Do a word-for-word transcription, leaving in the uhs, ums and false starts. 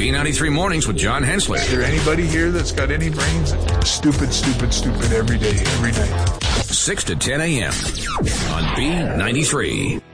B ninety-three Mornings with John Hensler. Is there anybody here that's got any brains? Stupid, stupid, stupid every day, every night. six to ten a.m. on B ninety-three.